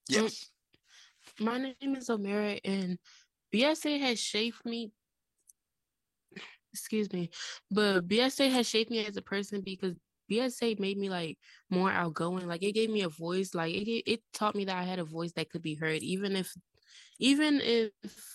Um, Yes. my name is Omera, and BSA has shaped me. Excuse me, but BSA has shaped me as a person because BSA made me like more outgoing. Like it gave me a voice. Like it taught me that I had a voice that could be heard, even if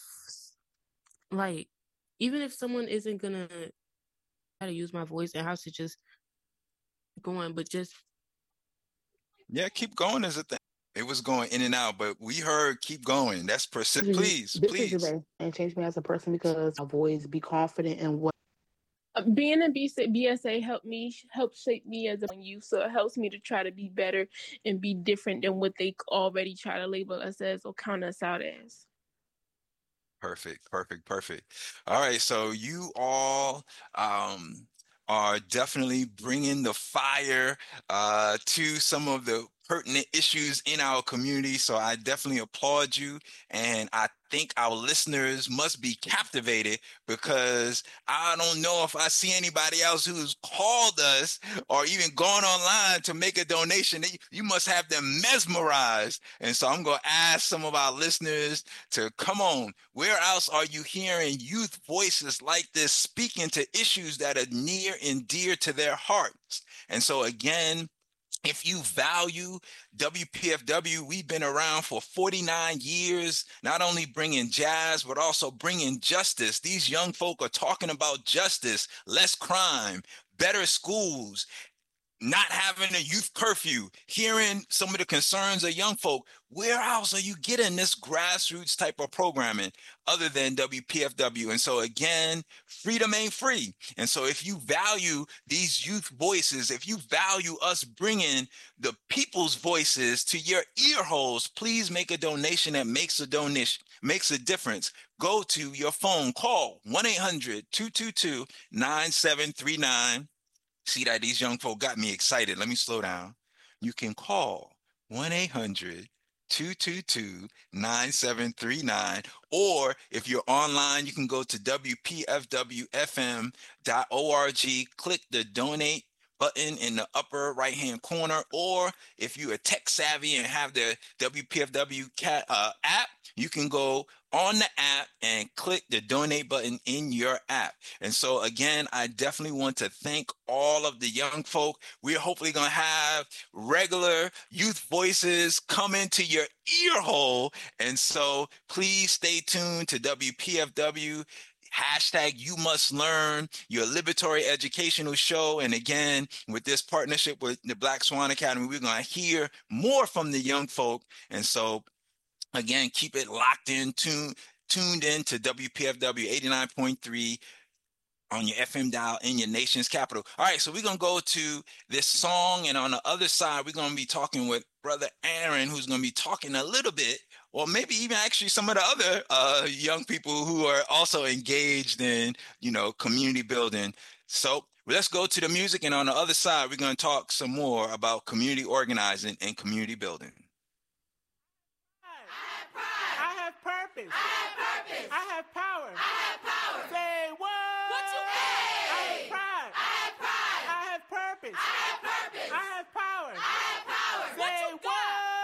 like even if someone isn't gonna how to use my voice and how to just go on, but just Yeah, keep going is a thing. It was going in and out, but we heard keep going. That's persist. Please, This is the please. best and changed me as a person because my voice be confident in what Being in BSA helped shape me as a youth, so it helps me to try to be better and be different than what they already try to label us as or count us out as. Perfect, perfect, perfect. All right, so you all are definitely bringing the fire to some of the pertinent issues in our community. So I definitely applaud you, and I think our listeners must be captivated because I don't know if I see anybody else who's called us or even gone online to make a donation. You must have them mesmerized. And so I'm going to ask some of our listeners to come on. Where else are you hearing youth voices like this speaking to issues that are near and dear to their hearts? And so, again, if you value WPFW, we've been around for 49 years, not only bringing jazz, but also bringing justice. These young folk are talking about justice, less crime, better schools, not having a youth curfew, hearing some of the concerns of young folk. Where else are you getting this grassroots type of programming other than WPFW? And so again, freedom ain't free. And so if you value these youth voices, if you value us bringing the people's voices to your ear holes, please make a donation that makes a difference. Go to your phone, call 1-800-222-9739. See that these young folk got me excited. Let me slow down. You can call 1-800-222-9739. Or if you're online, you can go to WPFWFM.org, click the donate button in the upper right hand corner. Or if you are tech savvy and have the WPFW app, you can go on the app and click the donate button in your app. And so, again, I definitely want to thank all of the young folk. We're hopefully going to have regular youth voices come into your ear hole. And so, please stay tuned to WPFW. Hashtag you must learn your liberatory educational show. And again, with this partnership with the Black Swan Academy, we're going to hear more from the young folk. And so, again, keep it locked in, tuned in to WPFW 89.3 on your FM dial in your nation's capital. All right, so we're going to go to this song. And on the other side, we're going to be talking with Brother Aaron, who's going to be talking a little bit, or maybe even actually some of the other young people who are also engaged in, community building. So let's go to the music. And on the other side, we're going to talk some more about community organizing and community building. I have pride. I have purpose. I have purpose. I have power. I have power. Say what? What you mean? I have pride. I have pride. I have purpose. I have purpose. I have power. I have power. Say what?